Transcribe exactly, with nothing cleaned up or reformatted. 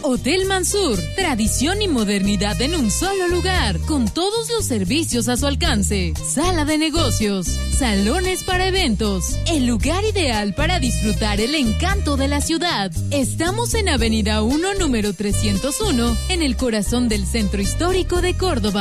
Hotel Mansur, tradición y modernidad en un solo lugar, con todos los servicios a su alcance. Sala de negocios, salones para eventos, el lugar ideal para disfrutar el encanto de la ciudad. Estamos en Avenida uno, número trescientos uno, en el corazón del Centro Histórico de Córdoba.